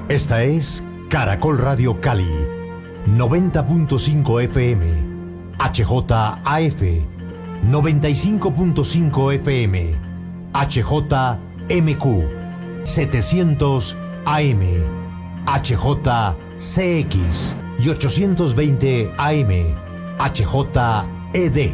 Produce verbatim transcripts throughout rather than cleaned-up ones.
Esta es Caracol Radio Cali, noventa punto cinco F M, H J A F, noventa y cinco punto cinco F M, H J M Q, setecientos A M, H J C X y ochocientos veinte A M, H J E D.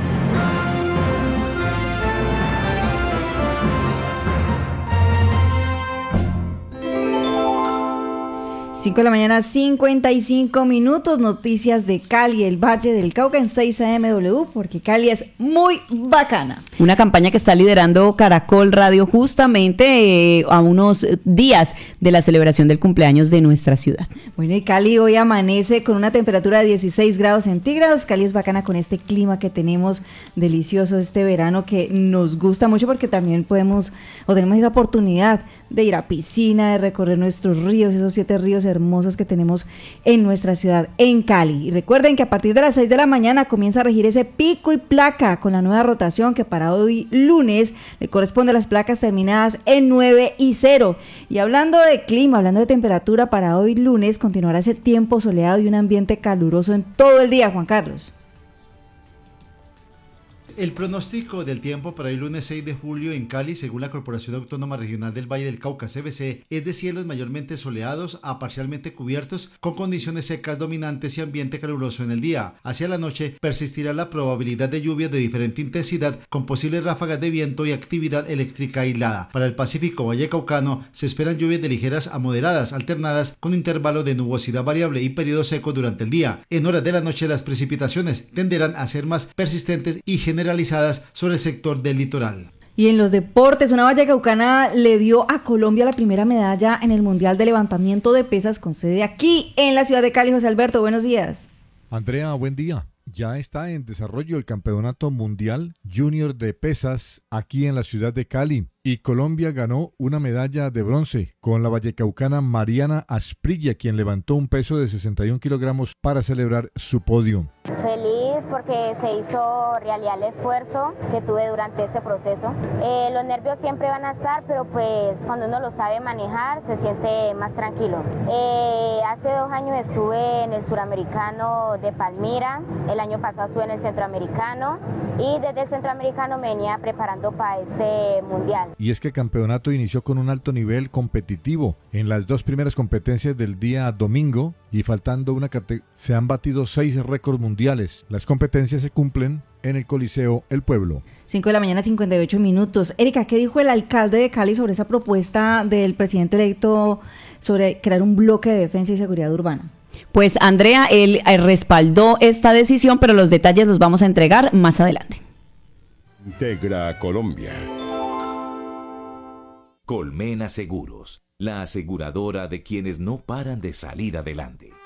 cinco de la mañana, cincuenta y cinco minutos, noticias de Cali, el Valle del Cauca en seis A M W, porque Cali es muy bacana. Una campaña que está liderando Caracol Radio justamente eh, a unos días de la celebración del cumpleaños de nuestra ciudad. Bueno, y Cali hoy amanece con una temperatura de dieciséis grados centígrados. Cali es bacana con este clima que tenemos delicioso este verano, que nos gusta mucho porque también podemos o tenemos esa oportunidad de ir a piscina, de recorrer nuestros ríos, esos siete ríos hermosos que tenemos en nuestra ciudad, en Cali. Y recuerden que a partir de las seis de la mañana comienza a regir ese pico y placa con la nueva rotación que para hoy lunes le corresponde a las placas terminadas en nueve y cero. Y hablando de clima, hablando de temperatura, para hoy lunes continuará ese tiempo soleado y un ambiente caluroso en todo el día, Juan Carlos. El pronóstico del tiempo para el lunes seis de julio en Cali, según la Corporación Autónoma Regional del Valle del Cauca, C V C, es de cielos mayormente soleados a parcialmente cubiertos, con condiciones secas dominantes y ambiente caluroso en el día. Hacia la noche persistirá la probabilidad de lluvias de diferente intensidad, con posibles ráfagas de viento y actividad eléctrica aislada. Para el Pacífico Vallecaucano se esperan lluvias de ligeras a moderadas, alternadas con intervalo de nubosidad variable y periodos secos durante el día. En horas de la noche las precipitaciones tenderán a ser más persistentes y generalizadas realizadas sobre el sector del litoral. Y en los deportes, una vallecaucana le dio a Colombia la primera medalla en el Mundial de Levantamiento de Pesas con sede aquí en la ciudad de Cali. José Alberto, buenos días. Andrea, buen día. Ya está en desarrollo el Campeonato Mundial Junior de Pesas aquí en la ciudad de Cali y Colombia ganó una medalla de bronce con la vallecaucana Mariana Asprilla, quien levantó un peso de sesenta y un kilogramos para celebrar su podio. Feliz porque se hizo realidad el esfuerzo que tuve durante este proceso. Eh, los nervios siempre van a estar, pero pues cuando uno lo sabe manejar se siente más tranquilo. Eh, hace dos años estuve en el Suramericano de Palmira, el año pasado estuve en el Centroamericano y desde el Centroamericano me venía preparando para este Mundial. Y es que el campeonato inició con un alto nivel competitivo en las dos primeras competencias del día domingo y faltando una categoría se han batido seis récords mundiales. Las competencias se cumplen en el Coliseo El Pueblo. cinco de la mañana, cincuenta y ocho minutos. Erika, ¿qué dijo el alcalde de Cali sobre esa propuesta del presidente electo sobre crear un bloque de defensa y seguridad urbana? Pues Andrea, él respaldó esta decisión, pero los detalles los vamos a entregar más adelante. Integra Colombia. Colmena Seguros, la aseguradora de quienes no paran de salir adelante.